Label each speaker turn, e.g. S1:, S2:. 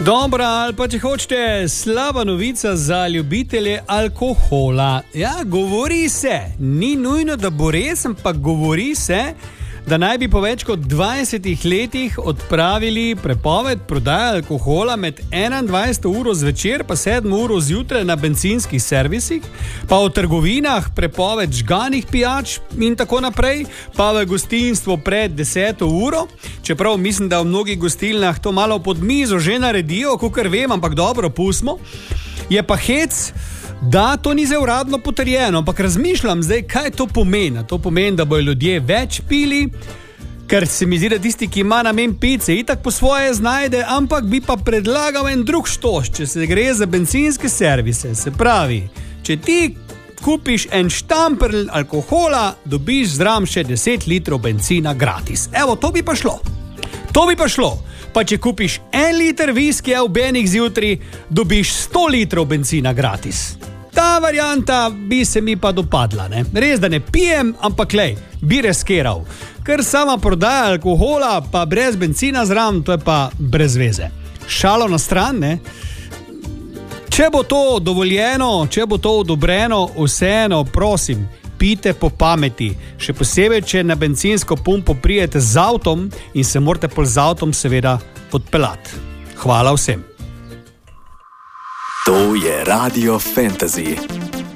S1: Dobra, ali pa če hočete, slaba novica za ljubitelje alkohola. Ja, govori se, ni nujno, da bo res, ampak govori se, da naj bi po več kot 20 letih odpravili prepoved prodaje alkohola med 21 uro zvečer pa 7 uro zjutraj na bencinskih servisih, pa v trgovinah prepoved žganih pijač in tako naprej, pa v gostinstvu pred 10 uro, čeprav mislim, da v mnogih gostilnah to malo pod mizo že naredijo, kakor vem, ampak dobro, pustimo. Je pa hec, da to ni zdaj uradno potrjeno, ampak razmišljam zdaj, kaj to pomeni. To pomeni, da bojo ljudje več pili, ker se mi zdi, da tisti, ki ima namen pice, itak po svoje znajde, ampak bi pa predlagal en drug štoš, če se gre za bencinske servise. Se pravi, če ti kupiš en štamperl alkohola, dobiš zraven še 10 litrov benzina gratis. Evo, to bi pa šlo. To bi pa šlo. Pa če kupiš 1 liter viskija v benih zjutraj, dobiš 100 litrov benzina gratis. Ta varianta bi se mi pa dopadla, ne? Res, da ne pijem, ampak lej, bi reskiral. Ker sama prodaja alkohola, pa brez benzina zraven, to je pa brez veze. Šalo na stran, ne? Če bo to dovoljeno, če bo to odobreno, vseeno, prosim, pijte po pameti. Še posebej, če na bencinsko pumpo prijete z avtom in se morate pol z avtom seveda odpeljati. Hvala vsem.
S2: To je Radio Fantasy.